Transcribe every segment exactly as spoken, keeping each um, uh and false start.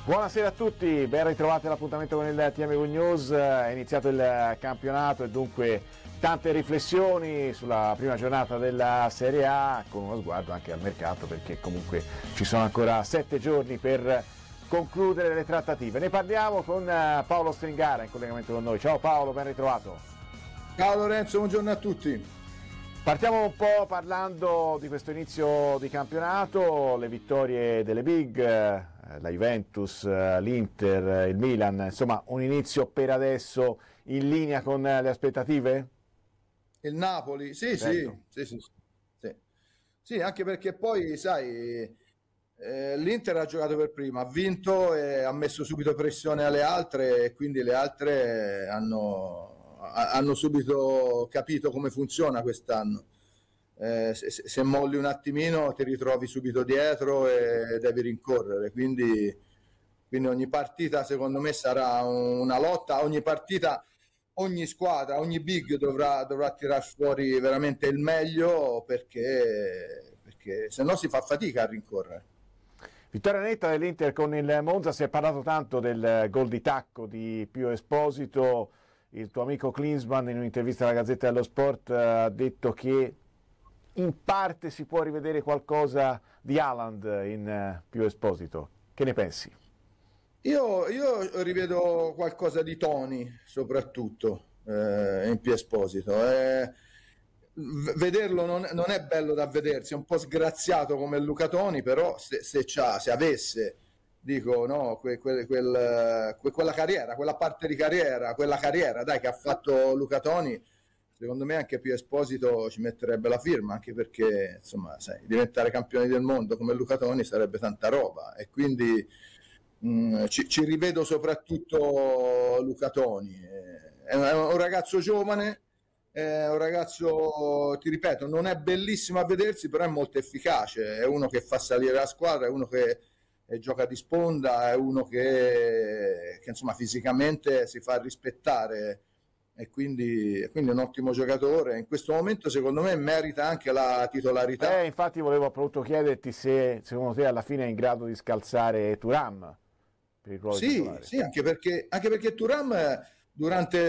Buonasera a tutti, ben ritrovati all'appuntamento con il T M V News. È iniziato il campionato e dunque tante riflessioni sulla prima giornata della Serie A, con uno sguardo anche al mercato, perché comunque ci sono ancora sette giorni per concludere le trattative. Ne parliamo con Paolo Stringara in collegamento con noi. Ciao Paolo, ben ritrovato. Ciao Lorenzo, buongiorno a tutti. Partiamo un po' parlando di questo inizio di campionato, le vittorie delle big, la Juventus, l'Inter, il Milan, insomma un inizio per adesso in linea con le aspettative? Il Napoli, sì, certo. sì, sì, sì, sì, sì, anche perché poi, sai, eh, l'Inter ha giocato per prima, ha vinto e ha messo subito pressione alle altre e quindi le altre hanno... hanno subito capito come funziona quest'anno. Eh, se, se molli un attimino ti ritrovi subito dietro e devi rincorrere, quindi, quindi ogni partita secondo me sarà una lotta, ogni partita, ogni squadra, ogni big dovrà, dovrà tirar fuori veramente il meglio, perché, perché se no si fa fatica a rincorrere. Vittoria netta dell'Inter con il Monza. Si è parlato tanto del gol di tacco di Pio Esposito. Il tuo amico Klinsmann in un'intervista alla Gazzetta dello Sport ha detto che in parte si può rivedere qualcosa di Haaland in Pio Esposito. Che ne pensi? Io, io rivedo qualcosa di Toni soprattutto eh, in Pio Esposito. Eh, vederlo non, non è bello da vedersi, è un po' sgraziato come Luca Toni, però se, se, c'ha, se avesse... dico no, que, que, quel, que, quella carriera, quella parte di carriera, quella carriera dai che ha fatto Luca Toni, secondo me anche Pio Esposito ci metterebbe la firma, anche perché insomma sai, diventare campioni del mondo come Luca Toni sarebbe tanta roba, e quindi mh, ci, ci rivedo soprattutto Luca Toni. È un ragazzo giovane, è un ragazzo, ti ripeto, non è bellissimo a vedersi, però è molto efficace, è uno che fa salire la squadra, è uno che e gioca di sponda, è uno che, che insomma fisicamente si fa rispettare, e quindi, quindi è un ottimo giocatore. In questo momento secondo me merita anche la titolarità. Eh, infatti volevo appunto chiederti se secondo te alla fine è in grado di scalzare Thuram per il ruolo sì, titolare. Sì, anche perché, anche perché Thuram durante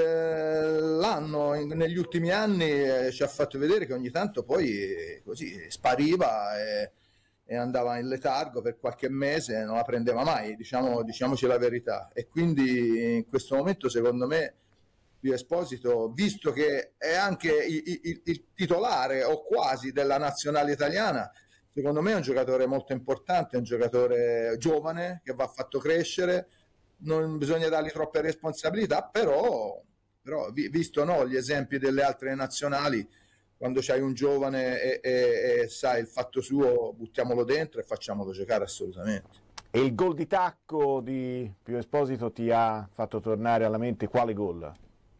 l'anno, negli ultimi anni, ci ha fatto vedere che ogni tanto poi così spariva e e andava in letargo per qualche mese, non la prendeva mai, diciamo, diciamoci la verità. E quindi in questo momento secondo me Pio Esposito, visto che è anche il, il, il titolare o quasi della nazionale italiana, secondo me è un giocatore molto importante, è un giocatore giovane che va fatto crescere, non bisogna dargli troppe responsabilità, però, però visto no, gli esempi delle altre nazionali, quando c'hai un giovane e, e, e sai il fatto suo, buttiamolo dentro e facciamolo giocare assolutamente. E il gol di tacco di Pio Esposito ti ha fatto tornare alla mente quale gol?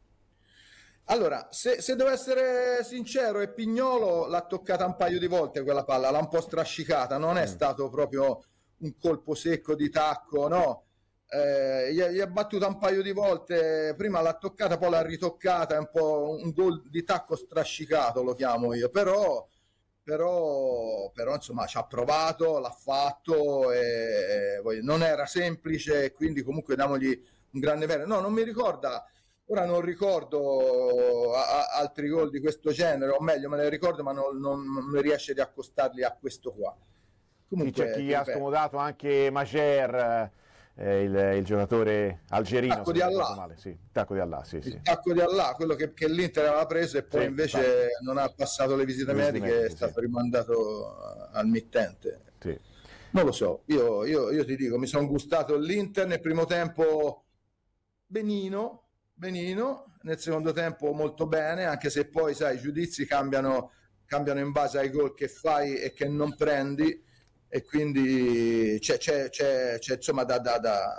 Allora, se, se devo essere sincero, e Pignolo l'ha toccata un paio di volte quella palla, l'ha un po' strascicata, non è mm. stato proprio un colpo secco di tacco, no. Eh, gli, gli è battuta un paio di volte, prima l'ha toccata, poi l'ha ritoccata, è un po' un gol di tacco strascicato, lo chiamo io, però, però, però insomma ci ha provato, l'ha fatto, e, e, non era semplice, quindi comunque diamogli un grande merito. No, non mi ricorda, ora non ricordo a, a, altri gol di questo genere, o meglio me ne ricordo, ma non, non, non riesce di accostarli a questo qua. Comunque, c'è chi ha scomodato anche Majer, Eh, il, il giocatore algerino, tacco di Allah. Male. Sì, tacco di Allah, sì, il sì. tacco di Allah, quello che, che l'Inter aveva preso e poi sì, invece infatti. non ha passato le visite le mediche, mediche, è stato sì. rimandato al mittente. Sì. Non lo so, io, io, io ti dico, mi sono gustato l'Inter nel primo tempo benino, benino, nel secondo tempo molto bene, anche se poi sai, i giudizi cambiano, cambiano in base ai gol che fai e che non prendi, e quindi c'è, c'è, c'è, c'è insomma da, da, da,